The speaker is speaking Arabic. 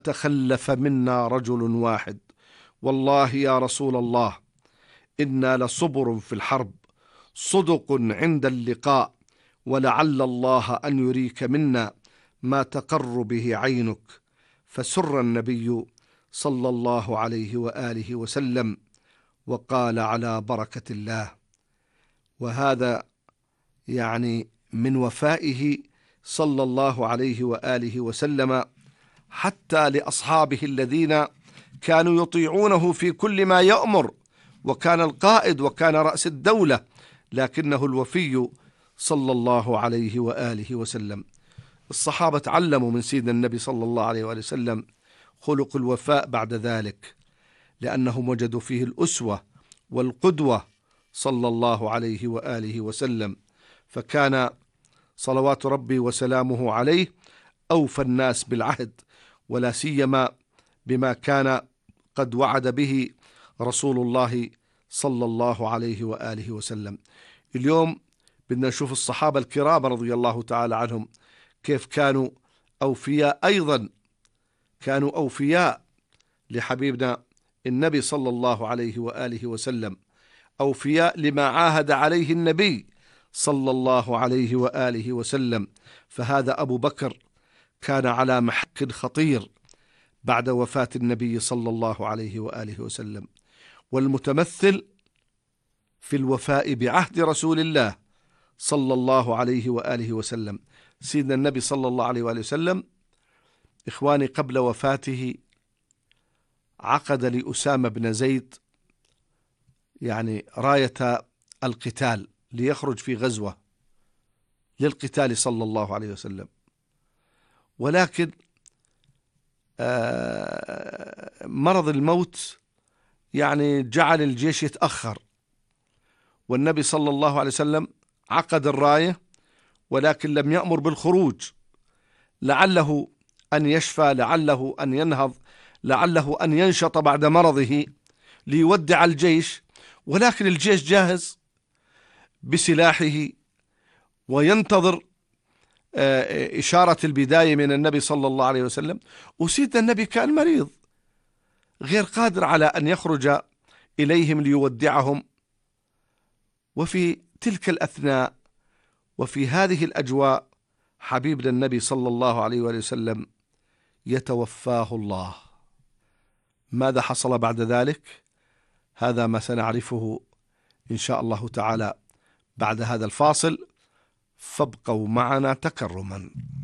تخلف منا رجل واحد، والله يا رسول الله إنا لصبر في الحرب، صدق عند اللقاء، ولعل الله أن يريك منا ما تقر به عينك. فسر النبي صلى الله عليه وآله وسلم وقال: على بركة الله. وهذا يعني من وفائه صلى الله عليه وآله وسلم حتى لأصحابه الذين كانوا يطيعونه في كل ما يأمر، وكان القائد وكان رأس الدولة، لكنه الوفي صلى الله عليه وآله وسلم. الصحابة تعلموا من سيدنا النبي صلى الله عليه وآله وسلم خلق الوفاء بعد ذلك، لأنهم وجدوا فيه الأسوة والقدوة صلى الله عليه وآله وسلم، فكان صلوات ربي وسلامه عليه أوفى الناس بالعهد، ولا سيما بما كان قد وعد به رسول الله صلى الله عليه وآله وسلم. اليوم بدنا نشوف الصحابة الكرام رضي الله تعالى عنهم كيف كانوا أوفياء، أيضا كانوا أوفياء لحبيبنا النبي صلى الله عليه وآله وسلم، أوفياء لما عاهد عليه النبي صلى الله عليه وآله وسلم. فهذا أبو بكر كان على محك خطير بعد وفاة النبي صلى الله عليه وآله وسلم، والمتمثل في الوفاء بعهد رسول الله صلى الله عليه وآله وسلم. سيدنا النبي صلى الله عليه وآله وسلم إخواني قبل وفاته عقد لأسامة بن زيد يعني راية القتال ليخرج في غزوة للقتال صلى الله عليه وسلم، ولكن مرض الموت يعني جعل الجيش يتأخر، والنبي صلى الله عليه وسلم عقد الراية ولكن لم يأمر بالخروج، لعله أن يشفى، لعله أن ينهض، لعله أن ينشط بعد مرضه ليودع الجيش، ولكن الجيش جاهز بسلاحه وينتظر إشارة البداية من النبي صلى الله عليه وسلم. وسيدنا النبي كان مريض غير قادر على أن يخرج إليهم ليودعهم. وفي تلك الأثناء وفي هذه الأجواء حبيبنا النبي صلى الله عليه وسلم يتوفاه الله. ماذا حصل بعد ذلك؟ هذا ما سنعرفه إن شاء الله تعالى بعد هذا الفاصل، فابقوا معنا تكرما.